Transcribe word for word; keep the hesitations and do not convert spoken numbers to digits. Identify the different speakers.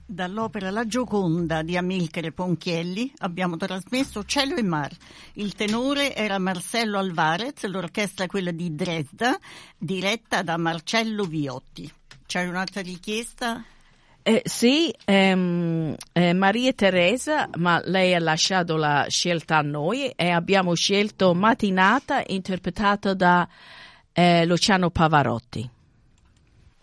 Speaker 1: Dall'opera La Gioconda di Amilcare Ponchielli abbiamo trasmesso Cielo e Mar. Il tenore era Marcello Alvarez, l'orchestra quella di Dresda, diretta da Marcello Viotti. C'è un'altra richiesta?
Speaker 2: Eh, sì, ehm, eh, Maria Teresa, ma lei ha lasciato la scelta a noi e abbiamo scelto Mattinata interpretata da eh, Luciano Pavarotti.